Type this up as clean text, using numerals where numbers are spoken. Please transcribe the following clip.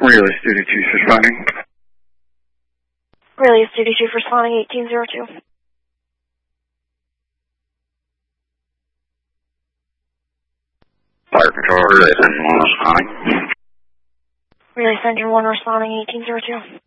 Relay Studio 2 responding. Relay Studio 2 responding 1802. Fire Control, Relay Engine 1 responding. Relay Engine 1 responding 1802.